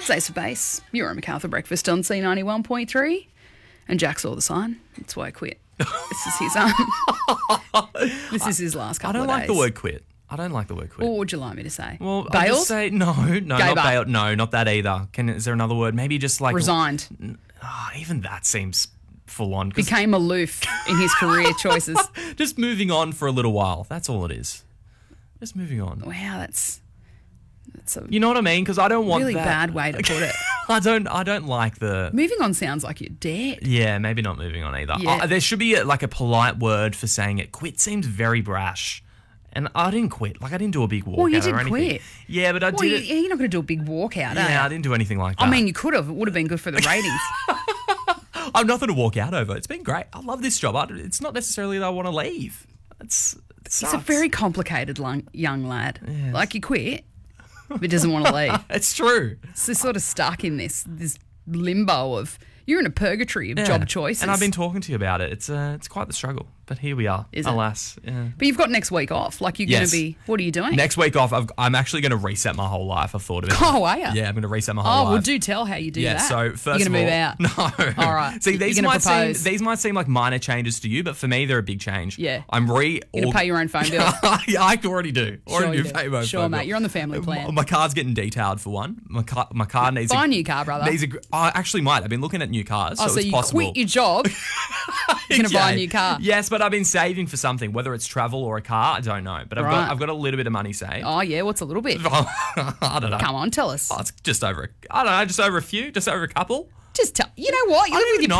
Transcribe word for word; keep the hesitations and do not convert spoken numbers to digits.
It's Ace of Base. You're on MacArthur Breakfast on C ninety-one point three. And Jack saw the sign. That's why I quit. This is his um, This is his last I couple of don't days. like the word quit. I don't like the word quit. What would you like me to say? Well, I'll Bailed? just say no, no, Gave not up. bailed. No, not that either. Can is there another word? Maybe just like Resigned. Oh, even that seems full on. 'Cause Became aloof in his career choices. just moving on for a little while. That's all it is. Just moving on. Wow, that's that's a You know what I mean? Because I don't want really that. bad way to put it. I don't. I don't like the. Moving on sounds like you're dead. Yeah, maybe not moving on either. Yeah. Uh, there should be a, like a polite word for saying it. Quit seems very brash. And I didn't quit. Like, I didn't do a big walkout Well, you or did anything. quit. Yeah, but I Well, did you, it. you're not going to do a big walkout, are Yeah, you? I didn't do anything like that. I mean, you could have. It would have been good for the ratings. I've nothing to walk out over. It's been great. I love this job. I, it's not necessarily that I want to leave. It's it He's sucks. a very complicated lung, young lad. Like, you quit, but doesn't want to leave. It's true. So sort of stuck in this this limbo of you're in a purgatory of Yeah. job choices. And I've been talking to you about it. It's uh, it's quite the struggle. But here we are. Is it? Alas. Yeah. But you've got next week off. Like, you're going Yes. to be. What are you doing? Next week off, I've, I'm actually going to reset my whole life. I've thought of it. Oh, are you? Yeah, I'm going to reset my whole Oh, life. well, do tell how you do Yeah, that. so first you're of going to all, move out. no. All right. See, You're these gonna might seem propose. these might seem like minor changes to you, but for me, they're a big change. Yeah. I'm re. You're going to pay your own phone bill. yeah, I already do. Sure Already you do do. pay my Sure, phone mate. bill. You're on the family plan. My, my car's getting detailed for one. My car, my car needs Buy a, a new car, brother. Needs a, gr- I actually might. I've been looking at new cars, Oh, so, so it's you possible. quit your job. You're going to buy a Okay. new car. Yes, but I've been saving for something, whether it's travel or a car. I don't know, but I've Right. got I've got a little bit of money saved. Oh, yeah. What's a little bit? I don't know. Come on, tell us. Oh, it's just over. A, I don't know, just over a few, just over a couple. Just tell. You know what? You I live don't with even your